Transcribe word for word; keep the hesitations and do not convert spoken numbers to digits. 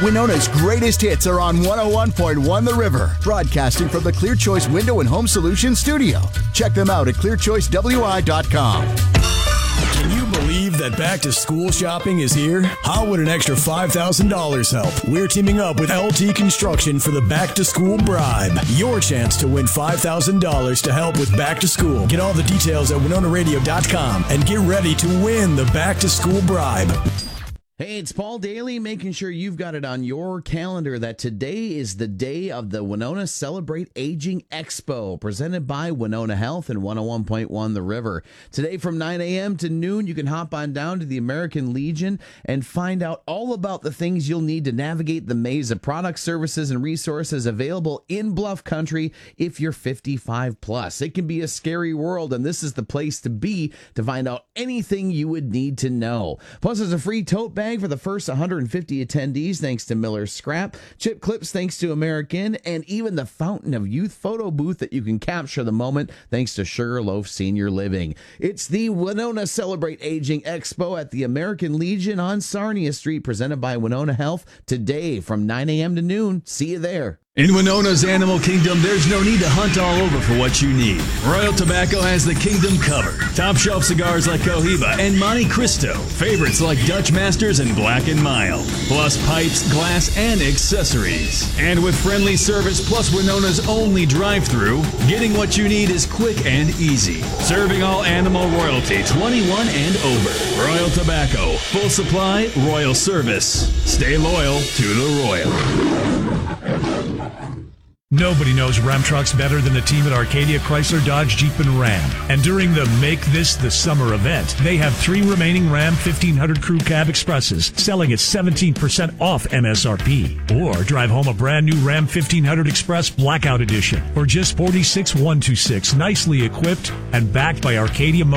Winona's greatest hits are on one oh one point one The River, broadcasting from the Clear Choice Window and Home Solutions studio. Check them out at clear choice w i dot com. Can you believe that back-to-school shopping is here? How would an extra five thousand dollars help? We're teaming up with L T Construction for the back-to-school bribe. Your chance to win five thousand dollars to help with back-to-school. Get all the details at winona radio dot com and get ready to win the back-to-school bribe. Hey, it's Paul Daly, making sure you've got it on your calendar that today is the day of the Winona Celebrate Aging Expo, presented by Winona Health and one oh one point one The River. Today from nine a.m. to noon, you can hop on down to the American Legion and find out all about the things you'll need to navigate the maze of products, services, and resources available in Bluff Country if you're fifty-five plus. It can be a scary world, and this is the place to be to find out anything you would need to know. Plus, there's a free tote bag for the first one hundred fifty attendees, thanks to Miller's Scrap, chip clips thanks to American, and even the Fountain of Youth photo booth that you can capture the moment thanks to Sugarloaf Senior Living. It's the Winona Celebrate Aging Expo at the American Legion on Sarnia Street, presented by Winona Health, today from nine a.m. to noon. See you there. In Winona's Animal Kingdom, there's no need to hunt all over for what you need. Royal Tobacco has the kingdom covered. Top shelf cigars like Cohiba and Monte Cristo. Favorites like Dutch Masters and Black and Mild. Plus pipes, glass, and accessories. And with friendly service plus Winona's only drive-thru, getting what you need is quick and easy. Serving all animal royalty, twenty-one and over. Royal Tobacco. Full supply, royal service. Stay loyal to the Royal. Nobody knows Ram trucks better than the team at Arcadia Chrysler Dodge Jeep and Ram. And during the Make This the Summer event, they have three remaining Ram fifteen hundred Crew Cab Expresses selling at seventeen percent off M S R P. Or drive home a brand new Ram fifteen hundred Express Blackout Edition for just forty-six thousand one hundred twenty-six, nicely equipped and backed by Arcadia